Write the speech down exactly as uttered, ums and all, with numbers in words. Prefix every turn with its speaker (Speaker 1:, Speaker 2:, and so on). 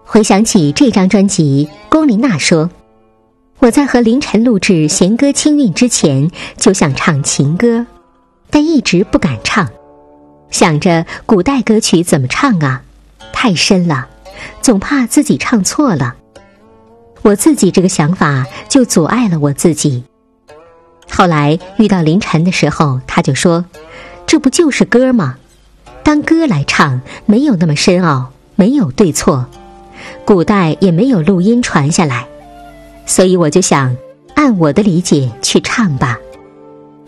Speaker 1: 回想起这张专辑，龚琳娜说，我在和凌晨录制《弦歌清韵》之前就想唱情歌，但一直不敢唱，想着古代歌曲怎么唱啊，太深了，总怕自己唱错了。我自己这个想法就阻碍了我自己。后来遇到凌晨的时候，他就说，这不就是歌吗？当歌来唱，没有那么深奥，没有对错，古代也没有录音传下来，所以我就想按我的理解去唱吧。